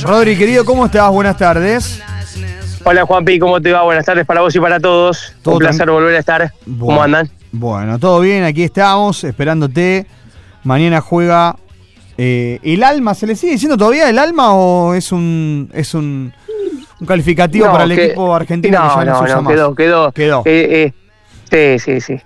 Rodri, querido, ¿cómo estás? Buenas tardes. Hola Juanpi, ¿cómo te va? Buenas tardes para vos y para todos. Un placer volver a estar. ¿Cómo andan? Bueno, todo bien, aquí estamos, esperándote. Mañana juega el Alma. ¿Se le sigue diciendo todavía el Alma o es un calificativo para el equipo argentino? Quedó. Sí.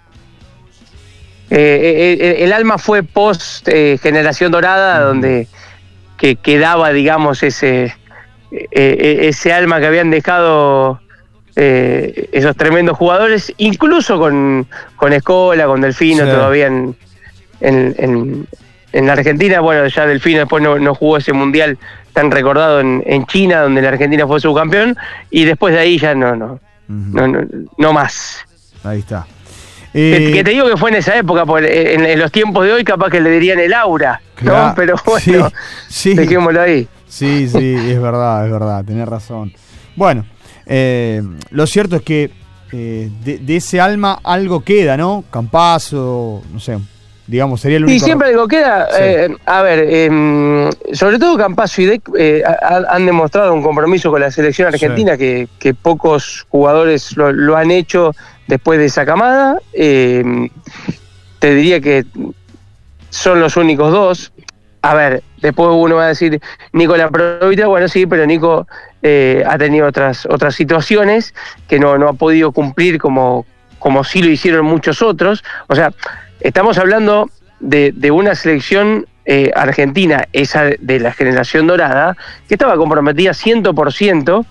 El Alma fue post Generación Dorada, donde que quedaba, digamos, ese alma que habían dejado esos tremendos jugadores, incluso con Escola, con Delfino, sí. Todavía en la Argentina. Bueno, ya Delfino después no jugó ese mundial tan recordado en China, donde la Argentina fue subcampeón, y después de ahí ya no más. Ahí está. Que te digo que fue en esa época, porque en los tiempos de hoy capaz que le dirían el aura, claro, ¿no? Pero bueno, sí. Dejémoslo ahí. Sí, es verdad, tenés razón. Bueno, lo cierto es que de ese Alma algo queda, ¿no? Campazzo, no sé, digamos, sería el único... Sí, siempre algo queda. Sí. A ver, sobre todo Campazzo y Dec han demostrado un compromiso con la selección argentina, sí. que pocos jugadores lo han hecho después de esa camada. Te diría que son los únicos dos. A ver, después uno va a decir Nicolás Provita, bueno, sí, pero Nico ha tenido otras situaciones que no ha podido cumplir como sí lo hicieron muchos otros. O sea, estamos hablando de una selección argentina, esa de la generación dorada, que estaba comprometida 100%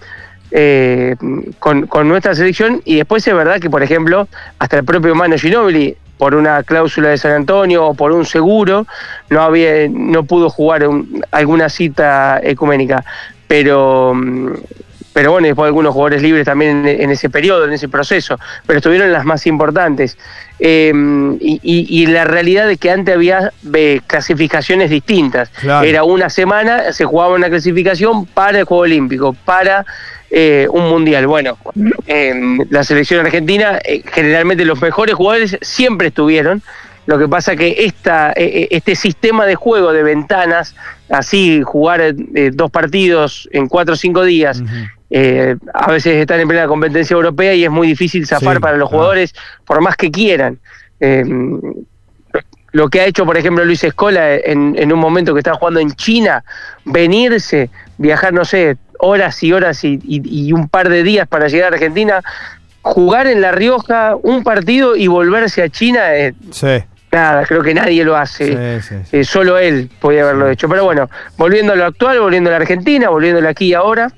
con nuestra selección, y después es verdad que, por ejemplo, hasta el propio Manu Ginóbili, por una cláusula de San Antonio o por un seguro, no pudo jugar alguna cita ecuménica, pero bueno, después algunos jugadores libres también en ese periodo, en ese proceso, pero estuvieron las más importantes. Y la realidad es que antes había clasificaciones distintas. Claro. Era una semana, se jugaba una clasificación para el Juego Olímpico, para un mundial. Bueno, la selección argentina, generalmente los mejores jugadores siempre estuvieron. Lo que pasa que este sistema de juego de ventanas, así jugar 2 partidos en 4 o 5 días, a veces están en plena competencia europea y es muy difícil zafar para los jugadores, por más que quieran. Lo que ha hecho, por ejemplo, Luis Escola en un momento que estaba jugando en China, venirse, viajar, no sé, horas y horas y un par de días para llegar a Argentina, jugar en La Rioja un partido y volverse a China, nada, creo que nadie lo hace. Sí. Solo él podía haberlo hecho. Pero bueno, volviendo a lo actual, volviendo a la Argentina, volviendo aquí y ahora.